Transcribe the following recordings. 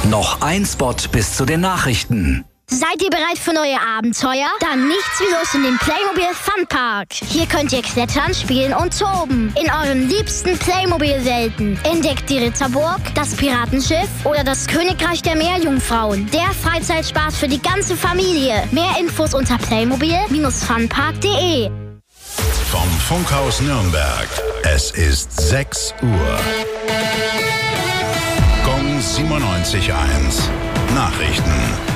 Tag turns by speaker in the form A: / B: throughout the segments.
A: Noch ein Spot bis zu den Nachrichten.
B: Seid ihr bereit für neue Abenteuer? Dann nichts wie los in den Playmobil Funpark. Hier könnt ihr klettern, spielen und toben. In euren liebsten Playmobil-Welten. Entdeckt die Ritterburg, das Piratenschiff oder das Königreich der Meerjungfrauen. Der Freizeitspaß für die ganze Familie. Mehr Infos unter playmobil-funpark.de.
C: Vom Funkhaus Nürnberg. Es ist 6 Uhr. Gong 97.1. Nachrichten.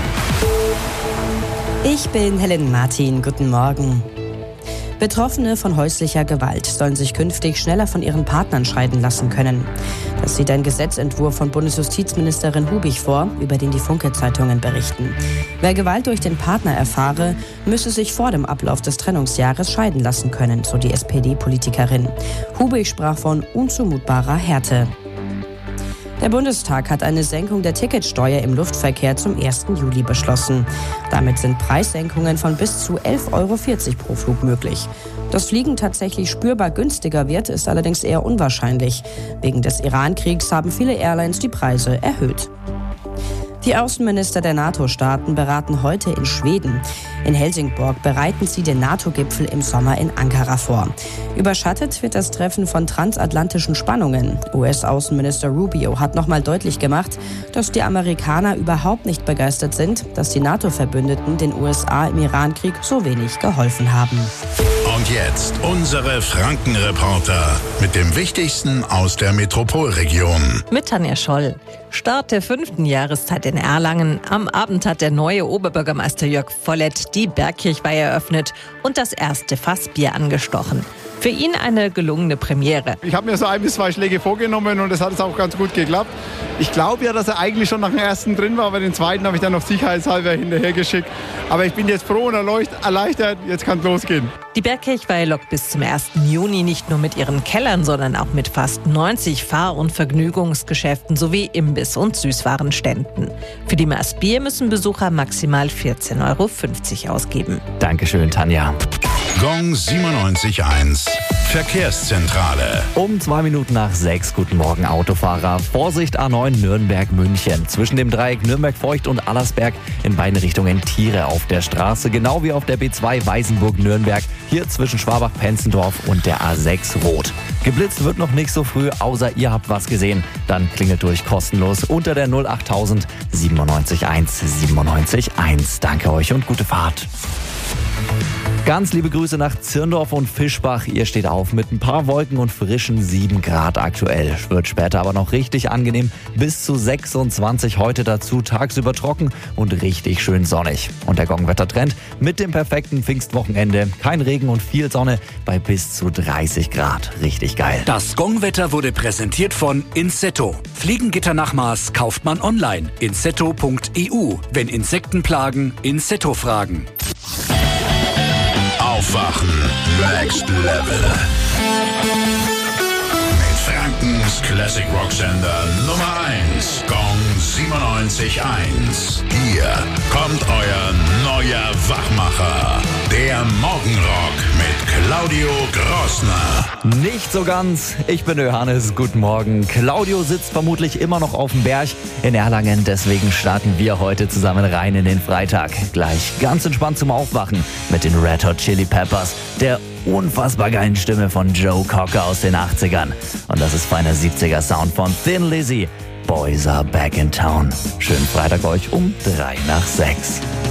D: Ich bin Helen Martin. Guten Morgen. Betroffene von häuslicher Gewalt sollen sich künftig schneller von ihren Partnern scheiden lassen können. Das sieht ein Gesetzentwurf von Bundesjustizministerin Hubig vor, über den die Funke-Zeitungen berichten. Wer Gewalt durch den Partner erfahre, müsse sich vor dem Ablauf des Trennungsjahres scheiden lassen können, so die SPD-Politikerin. Hubig sprach von unzumutbarer Härte. Der Bundestag hat eine Senkung der Ticketsteuer im Luftverkehr zum 1. Juli beschlossen. Damit sind Preissenkungen von bis zu 11,40 Euro pro Flug möglich. Dass Fliegen tatsächlich spürbar günstiger wird, ist allerdings eher unwahrscheinlich. Wegen des Iran-Kriegs haben viele Airlines die Preise erhöht. Die Außenminister der NATO-Staaten beraten heute in Schweden. In Helsingborg bereiten sie den NATO-Gipfel im Sommer in Ankara vor. Überschattet wird das Treffen von transatlantischen Spannungen. US-Außenminister Rubio hat nochmal deutlich gemacht, dass die Amerikaner überhaupt nicht begeistert sind, dass die NATO-Verbündeten den USA im Iran-Krieg so wenig geholfen haben.
C: Und jetzt unsere Franken-Reporter mit dem Wichtigsten aus der Metropolregion.
E: Mit Tanja Scholl. Start der 5. Jahreszeit in Erlangen. Am Abend hat der neue Oberbürgermeister Jörg Vollett die Bergkirchweih eröffnet und das erste Fassbier angestochen. Für ihn eine gelungene Premiere.
F: Ich habe mir so 1 bis 2 Schläge vorgenommen und das hat auch ganz gut geklappt. Ich glaube ja, dass er eigentlich schon nach dem ersten drin war, aber den zweiten habe ich dann noch sicherheitshalber hinterhergeschickt. Aber ich bin jetzt froh und erleichtert, jetzt kann es losgehen.
E: Die Bergkirchweih lockt bis zum 1. Juni nicht nur mit ihren Kellern, sondern auch mit fast 90 Fahr- und Vergnügungsgeschäften sowie Imbiss- und Süßwarenständen. Für die Maß Bier müssen Besucher maximal 14,50 Euro ausgeben.
A: Dankeschön, Tanja.
C: Gong 97.1. Verkehrszentrale.
A: Um 2 Minuten nach 6. Guten Morgen, Autofahrer. Vorsicht, A9 Nürnberg-München. Zwischen dem Dreieck Nürnberg-Feucht und Allersberg in beiden Richtungen Tiere auf der Straße. Genau wie auf der B2 Weißenburg-Nürnberg. Hier zwischen Schwabach-Penzendorf und der A6 rot. Geblitzt wird noch nicht so früh, außer ihr habt was gesehen. Dann klingelt durch kostenlos unter der 08000 97.1 97.1. Danke euch und gute Fahrt. Ganz liebe Grüße nach Zirndorf und Fischbach. Ihr steht auf mit ein paar Wolken und frischen 7 Grad aktuell. Wird später aber noch richtig angenehm. Bis zu 26 heute dazu. Tagsüber trocken und richtig schön sonnig. Und der Gongwettertrend mit dem perfekten Pfingstwochenende. Kein Regen und viel Sonne bei bis zu 30 Grad. Richtig geil.
G: Das Gongwetter wurde präsentiert von Insetto. Fliegengitternachmaß kauft man online. Insetto.eu. Wenn Insekten plagen, Insetto fragen.
C: Aufwachen Next Level. Mit Frankens Classic Rock Sender Nummer 1. Gong 97.1. Hier kommt euer neuer Wachmacher. Der Morgenrock mit Claudio Grossner.
A: Nicht so ganz. Ich bin Johannes. Guten Morgen. Claudio sitzt vermutlich immer noch auf dem Berg in Erlangen. Deswegen starten wir heute zusammen rein in den Freitag. Gleich ganz entspannt zum Aufwachen mit den Red Hot Chili Peppers, der unfassbar geilen Stimme von Joe Cocker aus den 80ern. Und das ist feiner 70er Sound von Thin Lizzy. Boys are back in town. Schönen Freitag euch um 3 nach 6.